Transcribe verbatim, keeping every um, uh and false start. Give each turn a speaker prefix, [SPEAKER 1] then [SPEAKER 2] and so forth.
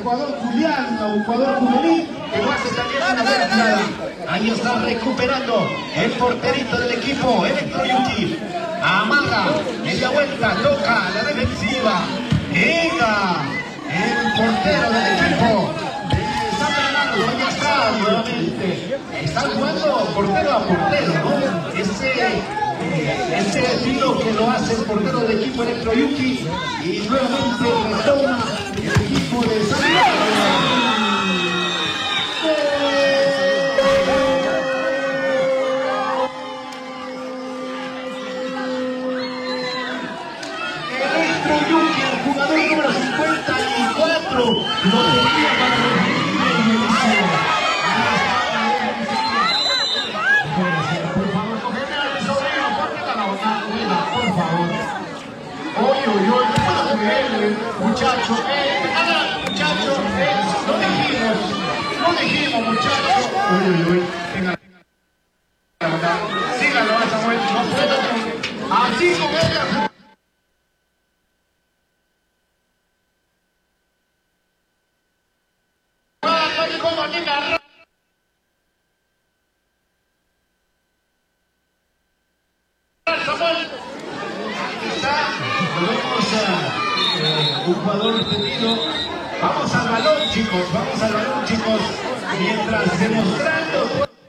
[SPEAKER 1] jugador Julián, un jugador juvenil, que lo hace también una buena jugada. Ahí está recuperando el porterito del equipo, Electroyuki. Amaga, media vuelta, toca la defensiva. Venga, el portero del equipo. Está ganando, ahí está nuevamente. Están jugando portero a portero, ¿no? Ese, ese estilo que lo hace el portero del equipo Electroyuki. Y nuevamente retoma el equipo de San Carlos. Electroyuki, el jugador número cincuenta y cuatro, lo tenía para recibir el inicio. Por favor, cogeme a mi sobrino, ponme la buena, por favor. Oye, oye, oye, no puedo creerle, muchacho, eh, nada, muchacho, eh, no dijimos, no dijimos, muchacho. Oye, oye, oye, venga, síganlo a Samuel, no puedo, así con ella. Samuel, está, lo vemos a eh, un jugador detenido. Vamos al balón, chicos, vamos al balón, chicos, mientras demostrando